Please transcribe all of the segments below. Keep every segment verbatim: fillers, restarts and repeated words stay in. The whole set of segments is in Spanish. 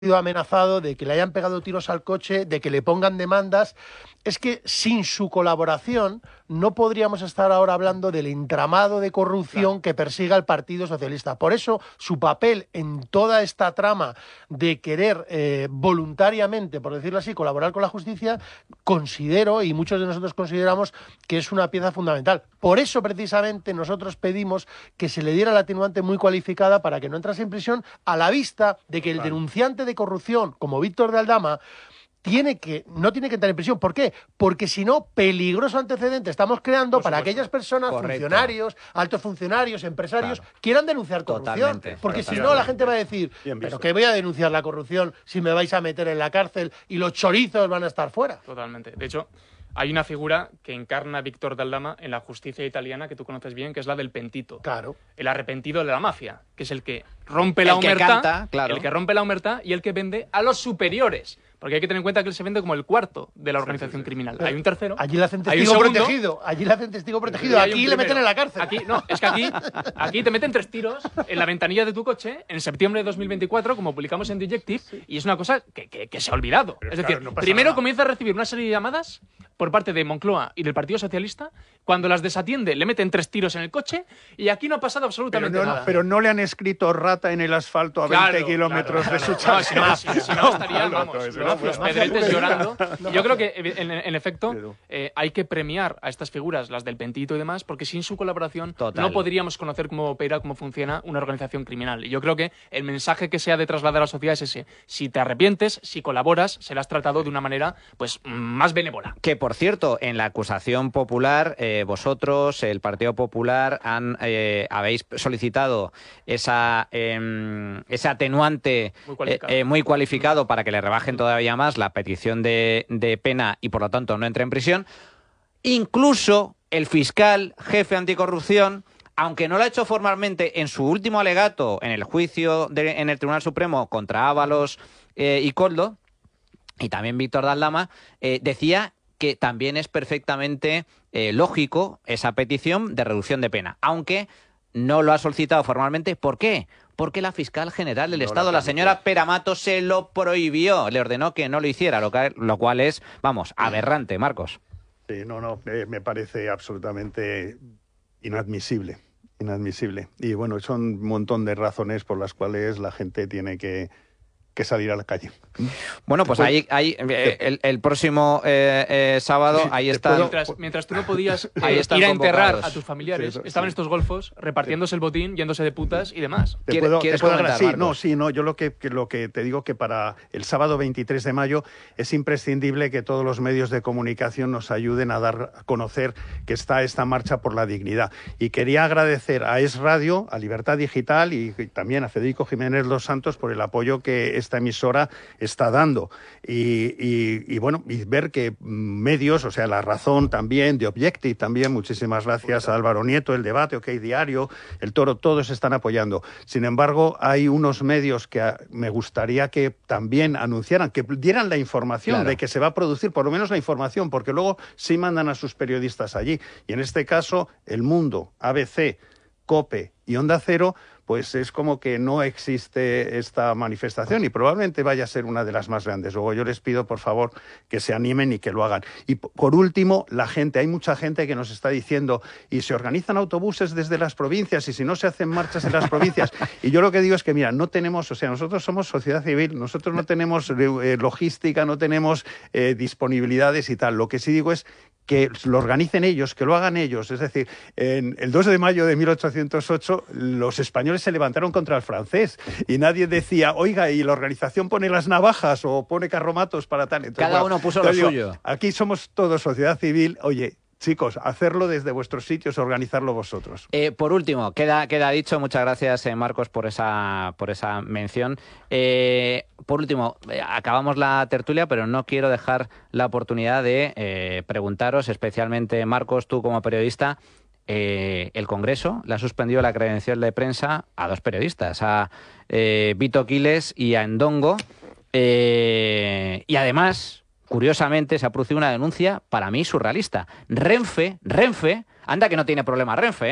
sido amenazado, de que le hayan pegado tiros al coche, de que le pongan demandas. Es que sin su colaboración no podríamos estar ahora hablando del entramado de corrupción claro. que persiga el Partido Socialista. Por eso su papel en toda esta trama de querer eh, voluntariamente, por decirlo así, colaborar con la justicia, considero, y muchos de nosotros consideramos, que es una pieza fundamental. Por eso precisamente nosotros pedimos que se le diera la atenuante muy cualificada para que no entrase en prisión, a la vista de que el claro. denunciante de corrupción, como Víctor de Aldama, tiene que, no tiene que entrar en prisión. ¿Por qué? Porque si no, peligroso antecedente estamos creando Por para supuesto. aquellas personas, Correcto. funcionarios, altos funcionarios, empresarios, claro. quieran denunciar corrupción. Totalmente. Porque Totalmente. si no, la gente va a decir, ¿pero qué voy a denunciar la corrupción si me vais a meter en la cárcel y los chorizos van a estar fuera? Totalmente. De hecho, hay una figura que encarna a Víctor de Aldama en la justicia italiana que tú conoces bien, que es la del pentito. Claro. El arrepentido de la mafia, que es el que rompe la omertá, claro. el que rompe la omertá y el que vende a los superiores. Porque hay que tener en cuenta que él se vende como el cuarto de la organización sí, sí, sí. criminal. Pero hay un tercero. Allí le hacen testigo protegido. Allí le hacen testigo protegido. Aquí le meten en la cárcel. Aquí, no, es que aquí, aquí te meten tres tiros en la ventanilla de tu coche en septiembre de dos mil veinticuatro, como publicamos en Dejective, sí. y es una cosa que, que, que se ha olvidado. Pero es decir, claro, no primero nada. comienza a recibir una serie de llamadas por parte de Moncloa y del Partido Socialista. Cuando las desatiende, le meten tres tiros en el coche y aquí no ha pasado absolutamente pero no, nada. Pero no le han escrito rata en el asfalto a claro, veinte kilómetros claro, claro, de su chasis. No, si no, si, si no estarían, vamos, no, los, los pedretes llorando. Y yo creo que, en, en efecto, eh, hay que premiar a estas figuras, las del pentito y demás, porque sin su colaboración Total. no podríamos conocer cómo opera, cómo funciona una organización criminal. Y yo creo que el mensaje que se ha de trasladar a la sociedad es ese. Si te arrepientes, si colaboras, serás tratado de una manera pues más benévola. Que, por cierto, en la acusación popular, eh, vosotros, el Partido Popular, han, eh, habéis solicitado esa, eh, ese atenuante muy cualificado. Eh, eh, muy cualificado para que le rebajen todavía más la petición de, de pena y, por lo tanto, no entre en prisión. Incluso el fiscal jefe anticorrupción, aunque no lo ha hecho formalmente en su último alegato en el juicio de, en el Tribunal Supremo contra Ábalos eh, y Koldo, y también Víctor de Aldama, eh, decía que también es perfectamente eh, lógico esa petición de reducción de pena, aunque no lo ha solicitado formalmente. ¿Por qué? Porque la fiscal general del no Estado, la, la señora Pera Mato, se lo prohibió, le ordenó que no lo hiciera, lo, que, lo cual es, vamos, aberrante, Marcos. Sí, no, no, eh, me parece absolutamente inadmisible, inadmisible. Y bueno, son un montón de razones por las cuales la gente tiene que... que salir a la calle. Bueno, pues ahí, ahí eh, el, el próximo eh, eh, sábado, sí, ahí está. Mientras, mientras tú no podías eh, ir a enterrar a tus familiares, sí, estaban sí. estos golfos repartiéndose sí. el botín, yéndose de putas y demás. ¿Te puedo, ¿Quieres te puedo comentar, sí, no, sí, no, yo lo que, que, lo que te digo que para el sábado veintitrés de mayo es imprescindible que todos los medios de comunicación nos ayuden a dar a conocer que está esta marcha por la dignidad. Y quería agradecer a Es Radio, a Libertad Digital y, y también a Federico Jiménez Dos Santos por el apoyo que esta emisora está dando y, y, y bueno, y ver que medios, o sea, La Razón también, The Objective también, muchísimas gracias a Álvaro Nieto, El Debate, OK Diario, El Toro, todos están apoyando. Sin embargo, hay unos medios que a, me gustaría que también anunciaran, que dieran la información claro. de que se va a producir, por lo menos la información, porque luego sí mandan a sus periodistas allí. Y en este caso, El Mundo, A B C, COPE y Onda Cero, pues es como que no existe esta manifestación y probablemente vaya a ser una de las más grandes. Luego yo les pido, por favor, que se animen y que lo hagan. Y por último, la gente. Hay mucha gente que nos está diciendo, y se organizan autobuses desde las provincias, y si no se hacen marchas en las provincias. Y yo lo que digo es que, mira, no tenemos, o sea, nosotros somos sociedad civil, nosotros no tenemos eh, logística, no tenemos eh, disponibilidades y tal. Lo que sí digo es que lo organicen ellos, que lo hagan ellos. Es decir, en el dos de mayo de mil ochocientos ocho los españoles se levantaron contra el francés y nadie decía, oiga, y la organización pone las navajas o pone carromatos para tal. Entonces, Cada bueno, uno puso lo digo, suyo. Aquí somos todos sociedad civil. Oye, chicos, hacerlo desde vuestros sitios, organizarlo vosotros. Eh, por último, queda, queda dicho, muchas gracias eh, Marcos por esa, por esa mención. Eh, por último, eh, acabamos la tertulia, pero no quiero dejar la oportunidad de eh, preguntaros, especialmente Marcos, tú como periodista, eh, el Congreso le ha suspendido la credencial de prensa a dos periodistas, a eh, Vito Quiles y a Ndongo, eh, y además, curiosamente, se ha producido una denuncia para mí surrealista. Renfe, Renfe, anda que no tiene problema Renfe, ¿eh?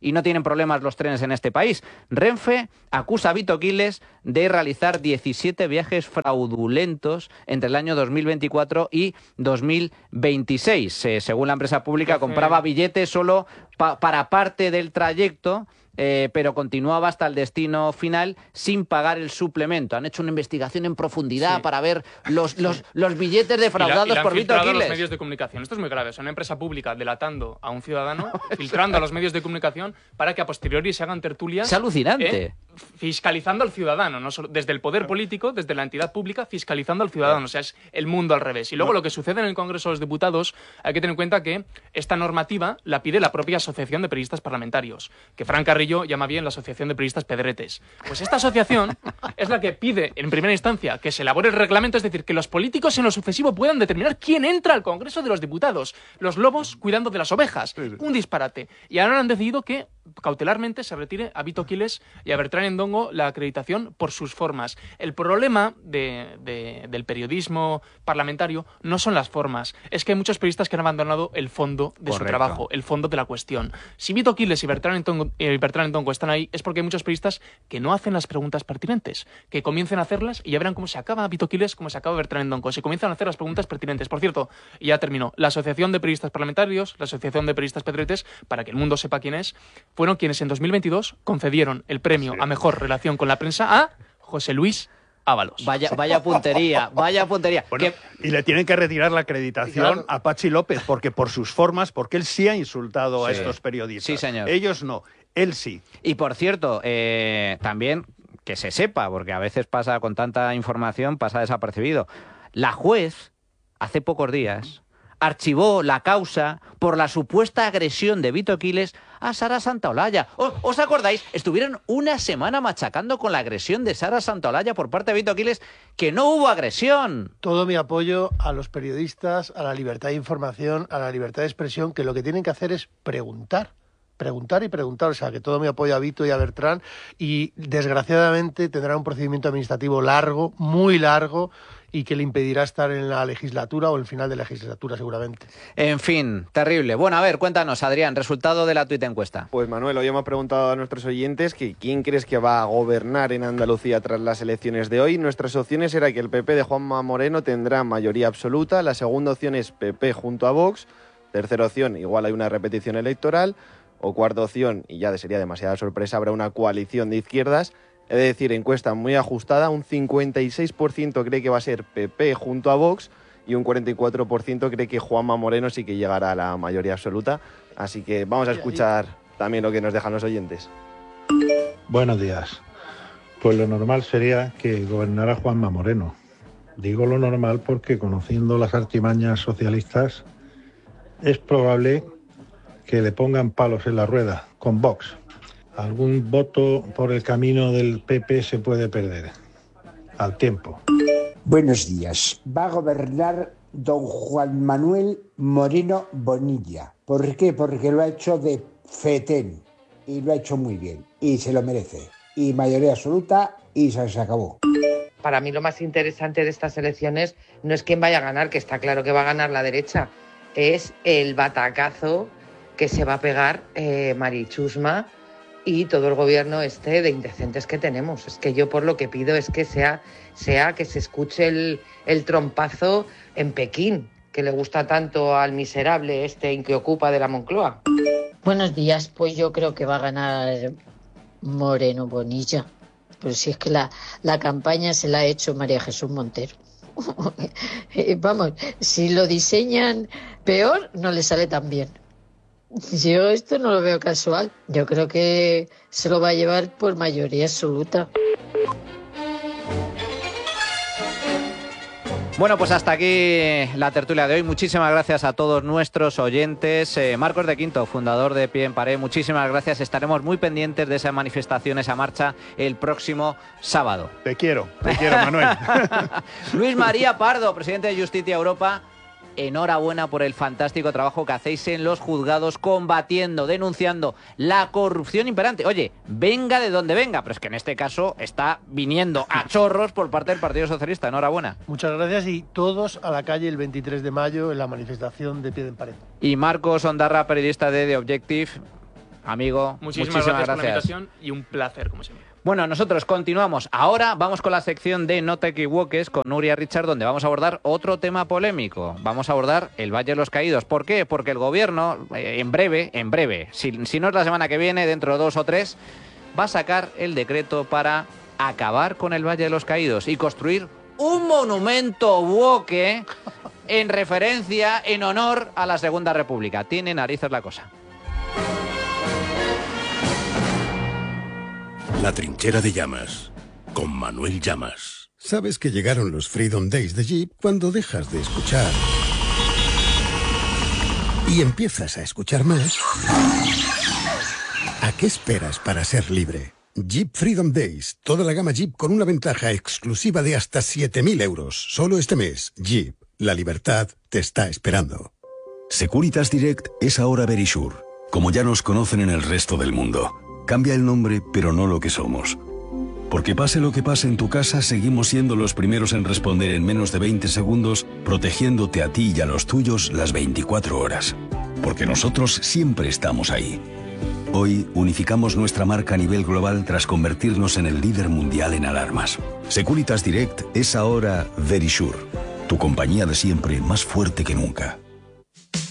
y no tienen problemas los trenes en este país. Renfe acusa a Vito Quiles de realizar diecisiete viajes fraudulentos entre el año dos mil veinticuatro y dos mil veintiséis. Eh, según la empresa pública, compraba billetes solo pa para parte del trayecto, Eh, pero continuaba hasta el destino final sin pagar el suplemento. Han hecho una investigación en profundidad sí. para ver los, los, los billetes defraudados y la, y la por Vito Quiles. Los medios de comunicación. Esto es muy grave. Es una empresa pública delatando a un ciudadano, filtrando a los medios de comunicación para que a posteriori se hagan tertulias. Es alucinante. Eh, fiscalizando al ciudadano, no solo, desde el poder político, desde la entidad pública, fiscalizando al ciudadano. O sea, es el mundo al revés. Y luego lo que sucede en el Congreso de los Diputados, hay que tener en cuenta que esta normativa la pide la propia Asociación de Periodistas Parlamentarios, que Fran Carrillo llama bien la Asociación de Periodistas Pedretes. Pues esta asociación es la que pide, en primera instancia, que se elabore el reglamento, es decir, que los políticos en lo sucesivo puedan determinar quién entra al Congreso de los Diputados. Los lobos cuidando de las ovejas. Un disparate. Y ahora han decidido que cautelarmente se retire a Vito Quiles y a Bertrán Endongo la acreditación por sus formas. El problema de, de, del periodismo parlamentario no son las formas, es que hay muchos periodistas que han abandonado el fondo de Correcto. su trabajo, el fondo de la cuestión. Si Vito Quiles y Bertrán Endongo, eh, Bertrán Endongo están ahí, es porque hay muchos periodistas que no hacen las preguntas pertinentes, que comiencen a hacerlas y ya verán cómo se acaba Vito Quiles, cómo se acaba Bertrán Endongo. Se comienzan a hacer las preguntas pertinentes. Por cierto, y ya terminó, la Asociación de Periodistas Parlamentarios, la Asociación de Periodistas Pedretes, para que el mundo sepa quién es, fueron quienes en dos mil veintidós concedieron el premio a mejor relación con la prensa a José Luis Ábalos. Vaya, vaya puntería, vaya puntería. Bueno, que... Y le tienen que retirar la acreditación claro. a Pachi López, porque por sus formas, porque él sí ha insultado sí. a estos periodistas. Sí, señor. Ellos no, él sí. Y por cierto, eh, también que se sepa, porque a veces pasa con tanta información, pasa desapercibido. La juez, hace pocos días, archivó la causa por la supuesta agresión de Vito Quiles a Sara Santaolalla. ¿Os, ¿Os acordáis? Estuvieron una semana machacando con la agresión de Sara Santaolalla por parte de Vito Quiles, que no hubo agresión. Todo mi apoyo a los periodistas, a la libertad de información, a la libertad de expresión, que lo que tienen que hacer es preguntar. Preguntar y preguntar, o sea, que todo mi apoyo a Vito y a Bertrán, y desgraciadamente tendrá un procedimiento administrativo largo, muy largo, y que le impedirá estar en la legislatura o el final de la legislatura seguramente. En fin, terrible. Bueno, a ver, cuéntanos, Adrián, resultado de la tuit encuesta. Pues Manuel, hoy hemos preguntado a nuestros oyentes que quién crees que va a gobernar en Andalucía tras las elecciones de hoy. Nuestras opciones era que el P P de Juanma Moreno tendrá mayoría absoluta, la segunda opción es P P junto a Vox, tercera opción, igual hay una repetición electoral, o cuarta opción, y ya sería demasiada sorpresa, habrá una coalición de izquierdas. Es decir, encuesta muy ajustada, un cincuenta y seis por ciento cree que va a ser P P junto a Vox y un cuarenta y cuatro por ciento cree que Juanma Moreno sí que llegará a la mayoría absoluta. Así que vamos a escuchar también lo que nos dejan los oyentes. Buenos días. Pues lo normal sería que gobernara Juanma Moreno. Digo lo normal porque, conociendo las artimañas socialistas, es probable que le pongan palos en la rueda con Vox. Algún voto por el camino del P P se puede perder al tiempo. Buenos días. Va a gobernar don Juan Manuel Moreno Bonilla. ¿Por qué? Porque lo ha hecho de fetén y lo ha hecho muy bien y se lo merece. Y mayoría absoluta y se, se acabó. Para mí lo más interesante de estas elecciones no es quién vaya a ganar, que está claro que va a ganar la derecha, es el batacazo que se va a pegar eh, Mari Chusma y todo el gobierno este de indecentes que tenemos. Es que yo por lo que pido es que sea, sea que se escuche el, el trompazo en Pekín, que le gusta tanto al miserable este que ocupa de la Moncloa. Buenos días, pues yo creo que va a ganar Moreno Bonilla. Pero si es que la, la campaña se la ha hecho María Jesús Montero. Vamos, si lo diseñan peor, no le sale tan bien. Yo esto no lo veo casual. Yo creo que se lo va a llevar por mayoría absoluta. Bueno, pues hasta aquí la tertulia de hoy. Muchísimas gracias a todos nuestros oyentes. Eh, Marcos de Quinto, fundador de Pie en Pared, muchísimas gracias. Estaremos muy pendientes de esa manifestación, esa marcha, el próximo sábado. Te quiero, te quiero, Manuel. Luis María Pardo, presidente de Justicia Europa. Enhorabuena por el fantástico trabajo que hacéis en los juzgados combatiendo, denunciando la corrupción imperante. Oye, venga de donde venga, pero es que en este caso está viniendo a chorros por parte del Partido Socialista. Enhorabuena. Muchas gracias y todos a la calle el veintitrés de mayo en la manifestación de Pie en Pared. Y Marcos Ondarra, periodista de The Objective. amigo, muchísimas, muchísimas gracias, gracias por la invitación y un placer, como siempre. Bueno, nosotros continuamos. Ahora vamos con la sección de No te equivoques con Nuria Richard, donde vamos a abordar otro tema polémico. Vamos a abordar el Valle de los Caídos. ¿Por qué? Porque el gobierno, eh, en breve, en breve, si, si no es la semana que viene, dentro de dos o tres, va a sacar el decreto para acabar con el Valle de los Caídos y construir un monumento buque en referencia, en honor a la Segunda República. Tiene narices la cosa. La trinchera de Llamas, con Manuel Llamas. Sabes que llegaron los Freedom Days de Jeep cuando dejas de escuchar y empiezas a escuchar más. ¿A qué esperas para ser libre? Jeep Freedom Days, toda la gama Jeep con una ventaja exclusiva de hasta siete mil euros. Solo este mes, Jeep, la libertad te está esperando. Securitas Direct es ahora Verisure, como ya nos conocen en el resto del mundo. Cambia el nombre, pero no lo que somos. Porque pase lo que pase en tu casa, seguimos siendo los primeros en responder en menos de veinte segundos, protegiéndote a ti y a los tuyos las veinticuatro horas. Porque nosotros siempre estamos ahí. Hoy unificamos nuestra marca a nivel global tras convertirnos en el líder mundial en alarmas. Securitas Direct es ahora Verisure, tu compañía de siempre más fuerte que nunca.